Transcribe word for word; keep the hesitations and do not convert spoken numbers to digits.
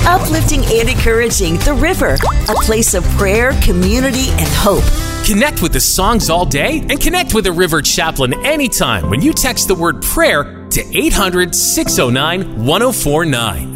Uplifting and encouraging The River, a place of prayer, community, and hope. Connect with the songs all day and connect with a River chaplain anytime when you text the word prayer to eight hundred, six oh nine, one oh four nine.